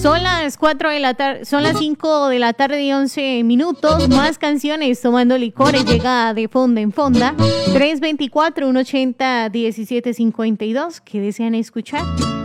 Son las 4 de la tarde, son las 5 de la tarde y 11 minutos. Más canciones tomando licores. Llega de fonda en fonda. 324-180-1752. ¿Qué desean escuchar?